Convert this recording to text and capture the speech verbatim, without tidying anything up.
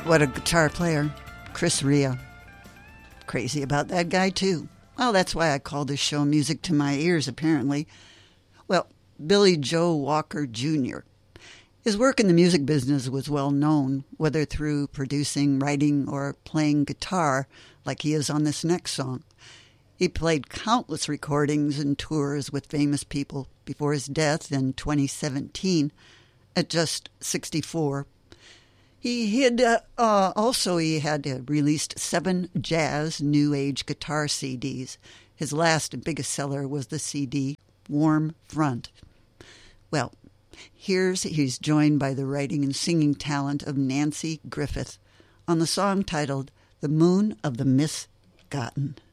What a guitar player. Chris Rea. Crazy about that guy, too. Well, that's why I call this show Music to My Ears, apparently. Well, Billy Joe Walker Junior His work in the music business was well known, whether through producing, writing, or playing guitar, like he is on this next song. He played countless recordings and tours with famous people before his death in twenty seventeen at just sixty-four. He had uh, uh, also he had uh, released seven jazz new age guitar C Ds. His last and biggest seller was the C D Warm Front. Well, here's he's joined by the writing and singing talent of Nanci Griffith on the song titled "The Moon of the Misgotten."